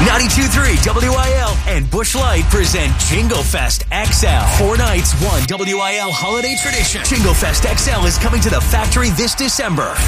92.3 WIL and Busch Light present Jingle Fest XL. 4 nights, one WIL holiday tradition. Jingle Fest XL is coming to the factory this December.